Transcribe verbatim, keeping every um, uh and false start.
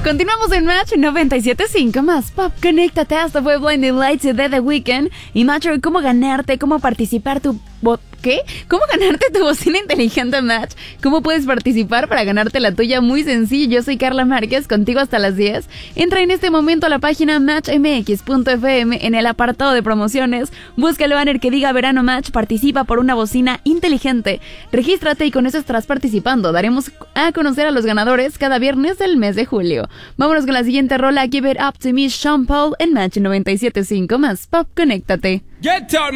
Continuamos en Match noventa y siete punto cinco más Pop. Conéctate, hasta fue Blinding Lights de The Weeknd. Y Match, cómo ganarte, cómo participar tu... ¿Qué? ¿Cómo ganarte tu bocina inteligente, Match? ¿Cómo puedes participar para ganarte la tuya? Muy sencillo. Yo soy Carla Márquez, contigo hasta las diez. Entra en este momento a la página match m x punto f m. En el apartado de promociones, busca el banner que diga Verano Match, participa por una bocina inteligente. Regístrate y con eso estarás participando. Daremos a conocer a los ganadores cada viernes del mes de julio. Vámonos con la siguiente rola, Give It Up To Me, Sean Paul, en Match noventa y siete punto cinco más Pop. Conéctate. Get down.